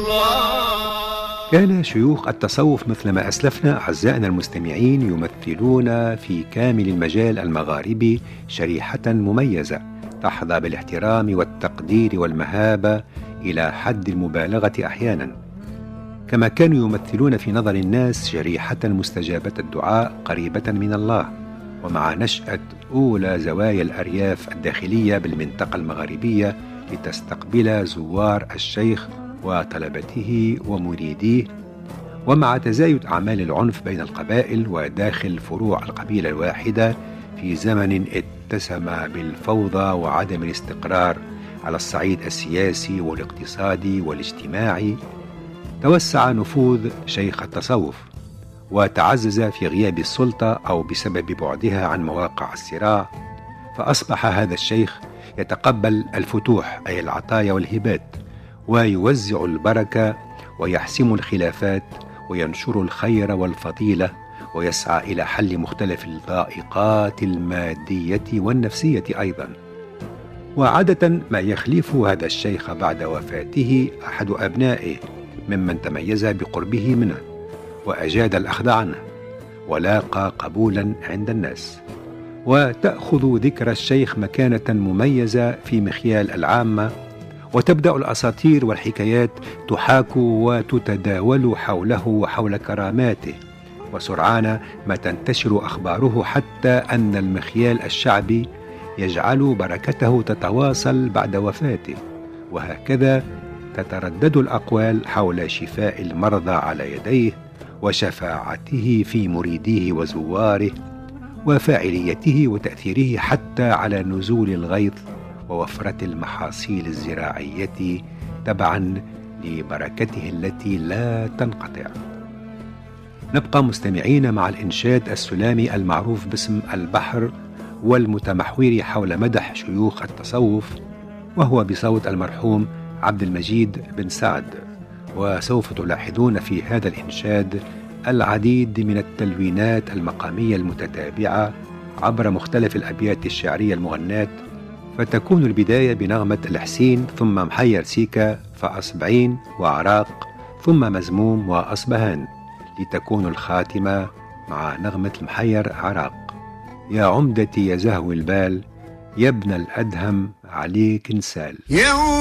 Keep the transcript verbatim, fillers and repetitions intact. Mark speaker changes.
Speaker 1: كان شيوخ التصوف مثل ما أسلفنا أعزائنا المستمعين يمثلون في كامل المجال المغاربي شريحة مميزة تحظى بالاحترام والتقدير والمهابة إلى حد المبالغة أحيانا، كما كانوا يمثلون في نظر الناس شريحة مستجابة الدعاء قريبة من الله. ومع نشأة أولى زوايا الأرياف الداخلية بالمنطقة المغاربية لتستقبل زوار الشيخ وطلبته ومريديه، ومع تزايد أعمال العنف بين القبائل وداخل فروع القبيلة الواحدة في زمن اتسم بالفوضى وعدم الاستقرار على الصعيد السياسي والاقتصادي والاجتماعي، توسع نفوذ شيخ التصوف وتعزز في غياب السلطة أو بسبب بعدها عن مواقع الصراع، فأصبح هذا الشيخ يتقبل الفتوح أي العطايا والهبات، ويوزع البركة ويحسم الخلافات وينشر الخير والفضيلة، ويسعى إلى حل مختلف الضائقات المادية والنفسية أيضا. وعادة ما يخلف هذا الشيخ بعد وفاته أحد أبنائه ممن تميز بقربه منه وأجاد الأخذ عنه ولاقى قبولا عند الناس، وتأخذ ذكر الشيخ مكانة مميزة في مخيال العامة، وتبدأ الأساطير والحكايات تحاك وتتداول حوله وحول كراماته، وسرعان ما تنتشر أخباره حتى أن المخيال الشعبي يجعل بركته تتواصل بعد وفاته، وهكذا تتردد الأقوال حول شفاء المرضى على يديه وشفاعته في مريديه وزواره وفاعليته وتأثيره حتى على نزول الغيث ووفرة المحاصيل الزراعية تبعا لبركته التي لا تنقطع. نبقى مستمعين مع الإنشاد السلامي المعروف باسم البحر والمتمحور حول مدح شيوخ التصوف، وهو بصوت المرحوم عبد المجيد بن سعد. وسوف تلاحظون في هذا الإنشاد العديد من التلوينات المقامية المتتابعة عبر مختلف الأبيات الشعرية المغناة، فتكون البداية بنغمة الحسين ثم محير سيكا فأصبعين وعراق ثم مزموم وأصبهان، لتكون الخاتمة مع نغمة المحير عراق. يا عمدتي يا زهو البال، يا ابن الأدهم عليك نسال.